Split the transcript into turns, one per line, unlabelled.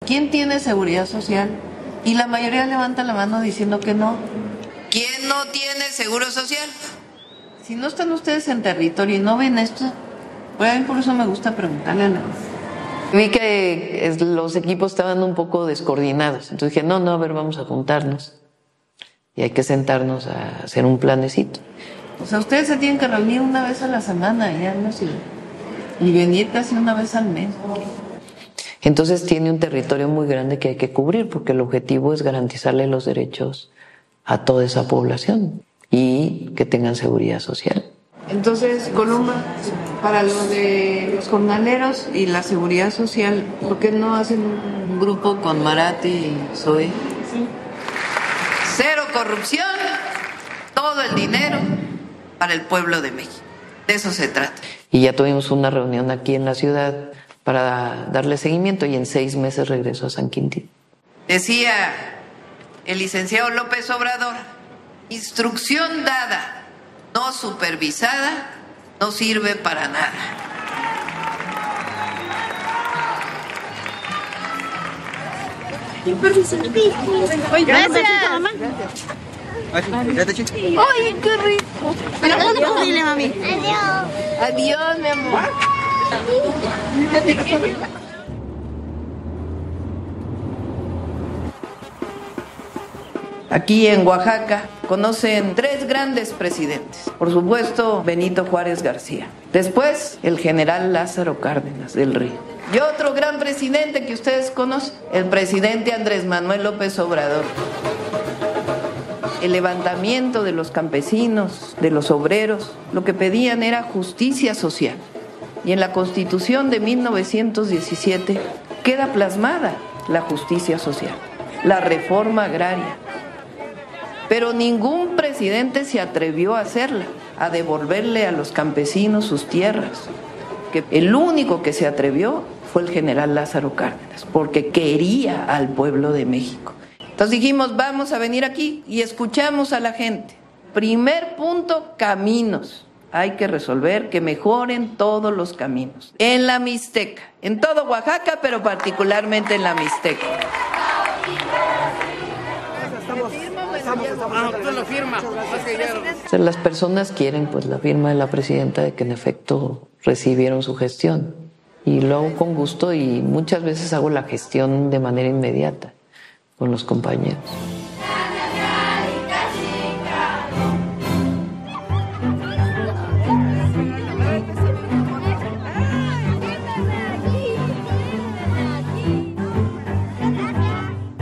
¿quién tiene seguridad social? Y la mayoría levanta la mano diciendo que no.
¿Quién no tiene seguro social?
Si no están ustedes en territorio y no ven esto, pues a mí por eso me gusta preguntarle a la... Vi que los equipos estaban un poco descoordinados, entonces dije, no, a ver, vamos a juntarnos y hay que sentarnos a hacer un planecito. O sea, ustedes se tienen que reunir una vez a la semana ya, no sé, y venir casi una vez al mes. Entonces tiene un territorio muy grande que hay que cubrir porque el objetivo es garantizarle los derechos a toda esa población y que tengan seguridad social. Entonces, Columba, para lo de los jornaleros y la seguridad social, ¿por qué no hacen un grupo con Marat y Zoe?
Sí. Cero corrupción, todo el dinero para el pueblo de México. De eso se trata.
Y ya tuvimos una reunión aquí en la ciudad para darle seguimiento y en 6 meses regresó a San Quintín.
Decía el licenciado López Obrador, instrucción dada, no supervisada, no sirve para nada.
Gracias, mamá.
¡Ay, qué rico!
Adiós, dile, mami.
Adiós. Adiós, mi amor. Aquí en Oaxaca conocen 3 grandes presidentes. Por supuesto, Benito Juárez García. Después, el general Lázaro Cárdenas del Río. Y otro gran presidente que ustedes conocen, el presidente Andrés Manuel López Obrador. El levantamiento de los campesinos, de los obreros, lo que pedían era justicia social. Y en la Constitución de 1917 queda plasmada la justicia social, la reforma agraria. Pero ningún presidente se atrevió a hacerla, a devolverle a los campesinos sus tierras. Que el único que se atrevió fue el general Lázaro Cárdenas, porque quería al pueblo de México. Entonces dijimos, vamos a venir aquí y escuchamos a la gente. Primer punto, caminos. Hay que resolver que mejoren todos los caminos. En la Mixteca, en todo Oaxaca, pero particularmente en la Mixteca.
O sea, las personas quieren pues la firma de la presidenta de que en efecto recibieron su gestión y lo hago con gusto y muchas veces hago la gestión de manera inmediata con los compañeros.